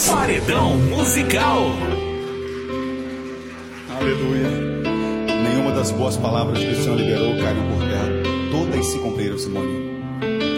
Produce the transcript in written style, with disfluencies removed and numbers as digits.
Paredão Musical. Aleluia. Nenhuma das boas palavras que o Senhor liberou caiu por terra. Todas se cumpriram, Simone.